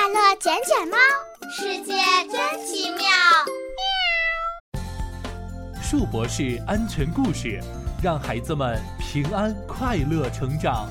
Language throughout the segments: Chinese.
快乐捡捡猫，世界真奇妙。 树博士安全故事，让孩子们平安快乐成长。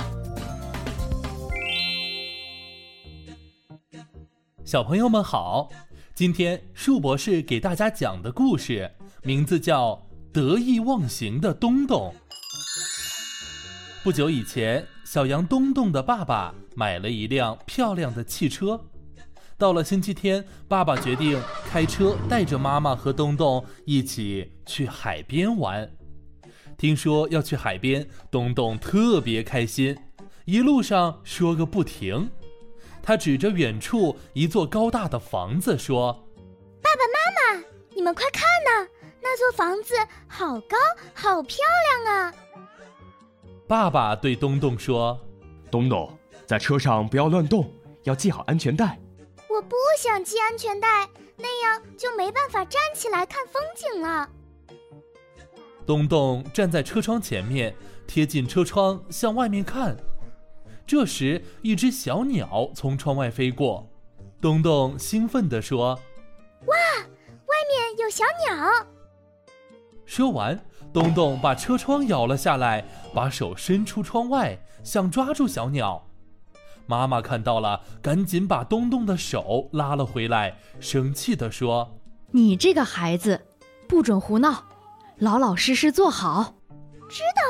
小朋友们好，今天树博士给大家讲的故事名字叫《得意忘形的东东》。不久以前，小羊东东的爸爸买了一辆漂亮的汽车。到了星期天，爸爸决定开车带着妈妈和东东一起去海边玩。听说要去海边，东东特别开心，一路上说个不停。他指着远处一座高大的房子说： 爸爸妈妈，你们快看呐，那座房子好高好漂亮啊。 爸爸对东东说： 东东，在车上不要乱动，要系好安全带。 我不想系安全带，那样就没办法站起来看风景了。 东东站在车窗前面，贴近车窗向外面看。这时，一只小鸟从窗外飞过。东东兴奋地说： 哇，外面有小鸟！ 说完，东东把车窗摇了下来，把手伸出窗外，想抓住小鸟。妈妈看到了，赶紧把东东的手拉了回来，生气地说： 你这个孩子，不准胡闹，老老实实坐好。 知道